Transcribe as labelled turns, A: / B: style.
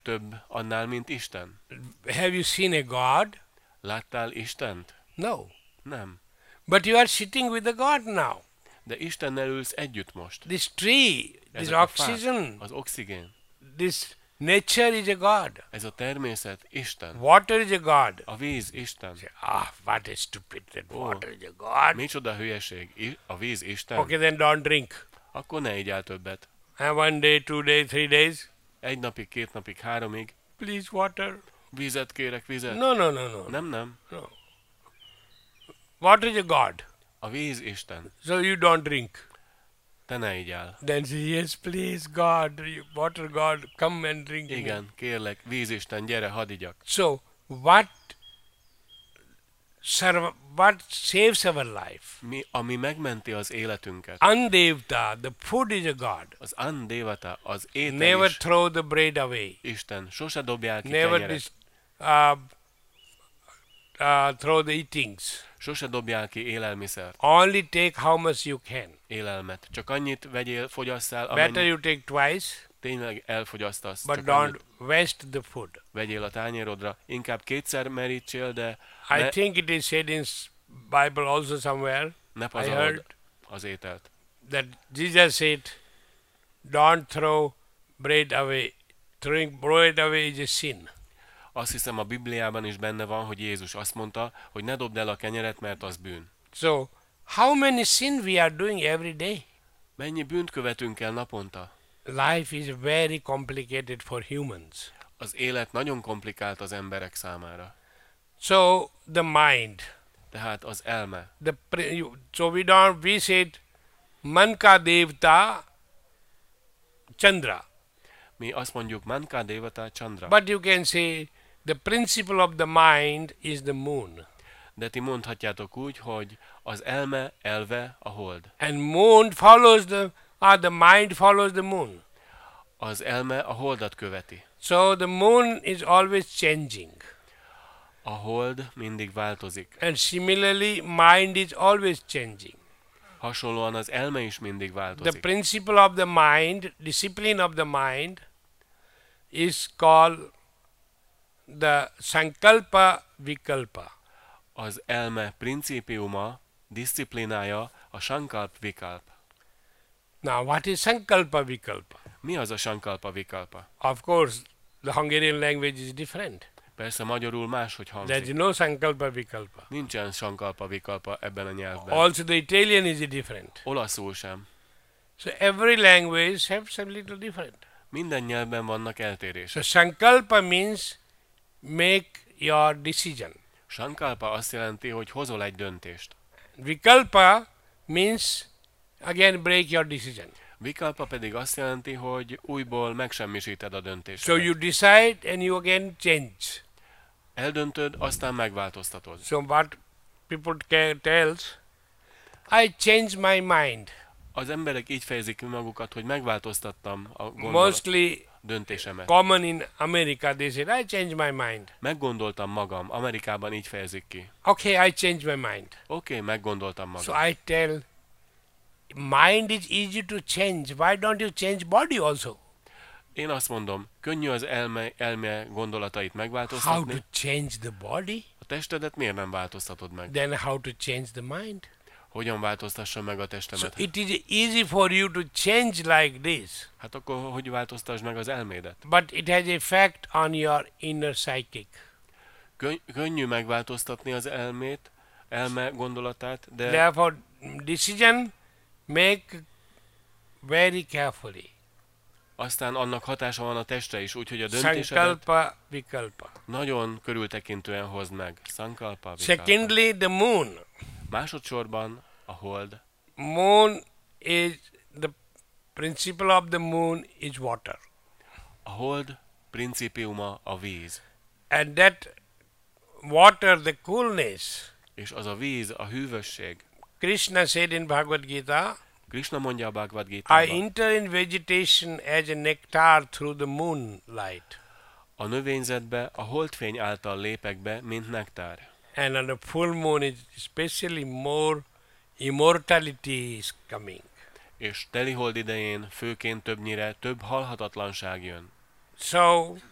A: több annál, mint Isten?
B: Have you seen a God?
A: Láttál Istent?
B: No.
A: Nem.
B: But you are sitting with the God now.
A: De Istennel ülsz együtt most.
B: This tree, this
A: Ezek a fák,
B: oxygen,
A: az oxigén,
B: this nature is a God.
A: ez a természet Isten.
B: Water is a God.
A: A víz Isten.
B: What a stupid that
A: Oh.
B: water is a God.
A: Micsoda hülyeség. A víz Isten.
B: Okay, then don't drink.
A: Akkor ne igyál többet.
B: And 1 day, 2 days, 3 days.
A: 1 napig, 2 napig, 3-ig.
B: Please, water.
A: Vízet kérek, vizet.
B: No.
A: Nem.
B: No. Water is a God.
A: A víz Isten.
B: So you don't drink.
A: Te ne igyál.
B: Then say, yes, please, God, water God, come and drink.
A: Igen, kérlek, víz Isten, gyere, hadd igyak.
B: So, what saves our life?
A: Ami megmenti az életünket.
B: Andevta, the food is a God.
A: Az Andevata, az étel
B: Never
A: is
B: throw the bread away.
A: Isten. Sose dobjál ki
B: Never
A: kenyeret.
B: throw the eatings.
A: Sose dobjál ki élelmiszert,
B: Only take how much you can.
A: élelmet. Csak annyit vegyél, fogyasszál,
B: Better
A: amennyit
B: you take twice,
A: tényleg elfogyasztasz.
B: but
A: Csak
B: don't
A: annyit
B: waste the food.
A: vegyél a tányérodra. Inkább 2-szer merítsél, de
B: I think it is said in Bible also somewhere.
A: ne
B: I
A: pazarod
B: heard
A: az ételt.
B: that Jesus said, don't throw bread away. Throwing bread away is a sin.
A: Azt hiszem a Bibliában is benne van, hogy Jézus azt mondta, hogy ne dobd el a kenyeret, mert az bűn.
B: So, how many sin we are doing every day?
A: Mennyi bűnt követünk el naponta?
B: Life is very complicated for humans.
A: Az élet nagyon komplikált az emberek számára.
B: So, the mind.
A: Tehát az elme.
B: So we said Manka Devta Chandra.
A: Mi azt mondjuk Manka Devata Chandra.
B: But you can say the principle of the mind is the moon.
A: De ti mondhatjátok úgy, hogy az elme elve a hold.
B: And moon follows the mind follows the moon.
A: Az elme a holdat követi.
B: So the moon is always changing.
A: A hold mindig változik.
B: And similarly, mind is always changing.
A: Hasonlóan az elme is mindig
B: The
A: változik.
B: principle of the mind, discipline of the mind, is called the Sankalpa Vikalpa.
A: Az elme principiuma, disziplinája a Sankalp Vikalp.
B: Now, what is Sankalpa Vikalpa?
A: Mi az a Sankalpa Vikalpa?
B: Of course, the Hungarian language is different.
A: Persze magyarul máshogy
B: There is
A: hangzik.
B: no Sankalpa Vikalpa.
A: Nincsen Sankalpa Vikalpa ebben a nyelvben.
B: Also, the Italian is different.
A: Olaszul sem.
B: So, every language has some little different.
A: Minden nyelvben vannak
B: So,
A: eltérések.
B: Sankalpa means make your decision.
A: Sankalpa azt jelenti, hogy hozol egy döntést.
B: Vikalpa means again break your decision.
A: Vikalpa pedig azt jelenti, hogy újból megsemmisíted a
B: So
A: döntést.
B: you decide and you again change.
A: Eldöntöd, aztán megváltoztatod.
B: So what people tells, I change my mind.
A: Az emberek így fejezik ki magukat, hogy megváltoztattam a
B: Mostly
A: döntésemet.
B: common in America, they said, I change my mind.
A: Meggondoltam magam. Amerikában így fejezik ki.
B: Okay, I change my mind.
A: Oké, meggondoltam
B: So
A: magam.
B: I tell, mind is easy to change. Why don't you change body also?
A: Én azt mondom, könnyű az elme gondolatait
B: How to
A: megváltoztatni.
B: change the body?
A: A testedet miért nem változtatod meg?
B: Then how to change the mind?
A: Hogyan változtassam meg a
B: So
A: testemet?
B: it is easy for you to change like this,
A: Hát akkor hogy változtasd meg az elmédet?
B: but it has effect on your inner psychic.
A: Könnyű megváltoztatni az elme gondolatát, de
B: Therefore, decision make very carefully.
A: aztán annak hatása van a testre is, úgyhogy a döntésedet
B: Sankalpa Vikalpa.
A: nagyon körültekintően hozd meg. Sankalpa, Vikalpa.
B: Secondly, the moon.
A: Másodszorban a hold.
B: Moon is the principle of the moon is water,
A: A hold principiuma a víz.
B: and that water, the coolness.
A: És az a víz, a hűvösség.
B: Krishna said in Bhagavad Gita,
A: Krishna mondja a Bhagavad
B: I
A: Gita-ban,
B: enter in vegetation as a nectar through the moonlight,
A: a növényzetbe a holdfény által lépek be, mint nektár.
B: and on a full moon is especially more immortality is coming.
A: És telihold idején főként többnyire több halhatatlanság jön.
B: So